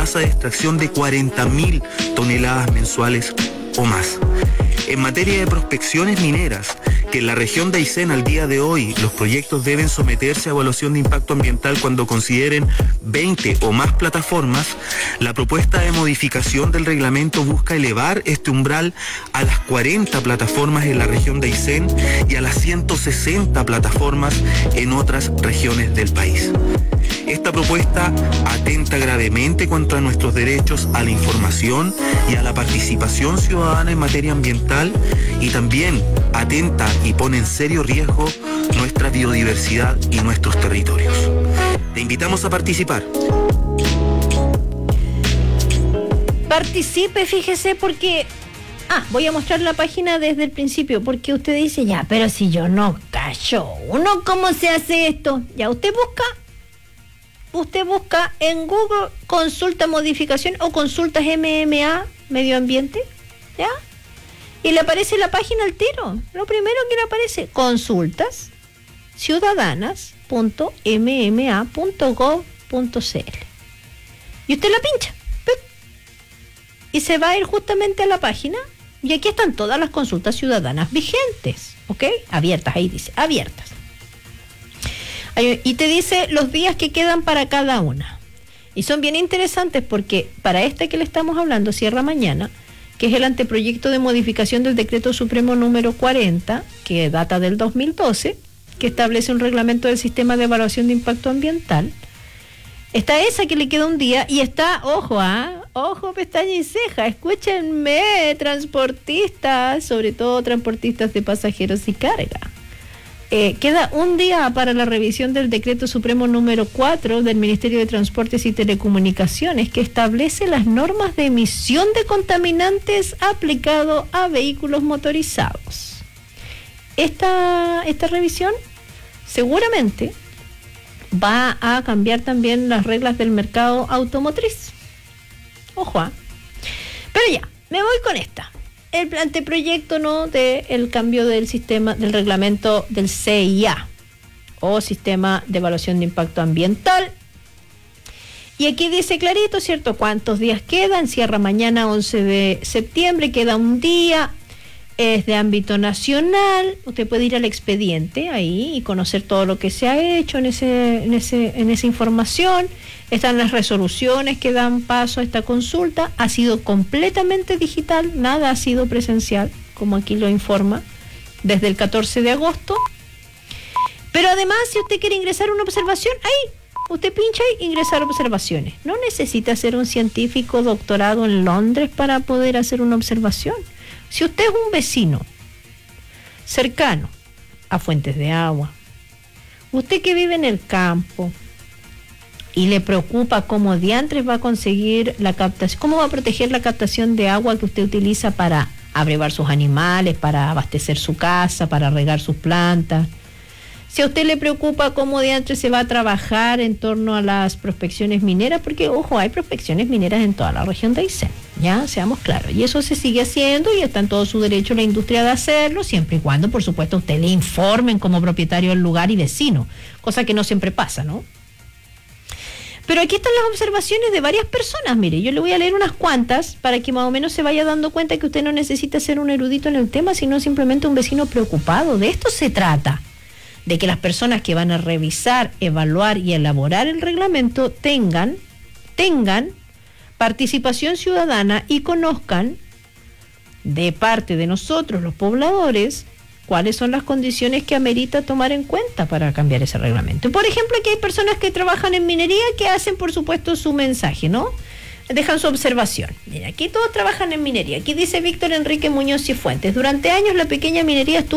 tasa de extracción de 40.000 toneladas mensuales o más. En materia de prospecciones mineras, que en la región de Aysén al día de hoy los proyectos deben someterse a evaluación de impacto ambiental cuando consideren 20 o más plataformas, la propuesta de modificación del reglamento busca elevar este umbral a las 40 plataformas en la región de Aysén y a las 160 plataformas en otras regiones del país. Esta propuesta atenta gravemente contra nuestros derechos a la información y a la participación ciudadana en materia ambiental, y también atenta y pone en serio riesgo nuestra biodiversidad y nuestros territorios. Te invitamos a participar. Participe, fíjese, porque... voy a mostrar la página desde el principio, porque usted dice, ya, pero si yo no cacho, ¿cómo se hace esto? Ya, usted busca en Google consulta modificación o consultas MMA medio ambiente, ¿ya? Y le aparece la página al tiro. Lo primero que le aparece, consultas ciudadanas.mma.gov.cl. Y usted la pincha, ¡pip!, y se va a ir justamente a la página, y aquí están todas las consultas ciudadanas vigentes, ¿ok? Abiertas, ahí dice, abiertas. Y te dice los días que quedan para cada una. Y son bien interesantes porque para esta que le estamos hablando, cierra mañana, que es el anteproyecto de modificación del Decreto Supremo número 40, que data del 2012, que establece un reglamento del sistema de evaluación de impacto ambiental. Está esa que le queda un día y está, ojo, pestaña y ceja, escúchenme, transportistas, sobre todo transportistas de pasajeros y carga. Queda un día para la revisión del Decreto Supremo número 4 del Ministerio de Transportes y Telecomunicaciones, que establece las normas de emisión de contaminantes aplicado a vehículos motorizados. Esta revisión seguramente va a cambiar también las reglas del mercado automotriz. Ojo, pero ya, me voy con esta. El anteproyecto, ¿no?, del cambio del sistema, del reglamento del CIA, o Sistema de Evaluación de Impacto Ambiental. Y aquí dice clarito, ¿cierto?, cuántos días quedan. Cierra mañana 11 de septiembre, queda un día. Es de ámbito nacional. Usted puede ir al expediente ahí y conocer todo lo que se ha hecho en esa información. Están las resoluciones que dan paso a esta consulta. Ha sido completamente digital, nada ha sido presencial, como aquí lo informa, desde el 14 de agosto. Pero además, si usted quiere ingresar una observación, ahí, usted pincha y ingresar observaciones. No necesita ser un científico doctorado en Londres para poder hacer una observación. Si usted es un vecino cercano a fuentes de agua, usted que vive en el campo y le preocupa cómo diantres va a conseguir la captación, cómo va a proteger la captación de agua que usted utiliza para abrevar sus animales, para abastecer su casa, para regar sus plantas. Si a usted le preocupa cómo diantres se va a trabajar en torno a las prospecciones mineras, porque, ojo, hay prospecciones mineras en toda la región de Aysén, ya, seamos claros, y eso se sigue haciendo y está en todo su derecho la industria de hacerlo, siempre y cuando, por supuesto, usted le informen como propietario del lugar y vecino, cosa que no siempre pasa, ¿no? Pero aquí están las observaciones de varias personas. Mire, yo le voy a leer unas cuantas para que más o menos se vaya dando cuenta que usted no necesita ser un erudito en el tema, sino simplemente un vecino preocupado. De esto se trata, de que las personas que van a revisar, evaluar y elaborar el reglamento tengan participación ciudadana y conozcan de parte de nosotros, los pobladores, cuáles son las condiciones que amerita tomar en cuenta para cambiar ese reglamento. Por ejemplo, aquí hay personas que trabajan en minería que hacen, por supuesto, su mensaje, ¿no? Dejan su observación. Mira, aquí todos trabajan en minería. Aquí dice Víctor Enrique Muñoz Cifuentes: durante años la pequeña minería estuvo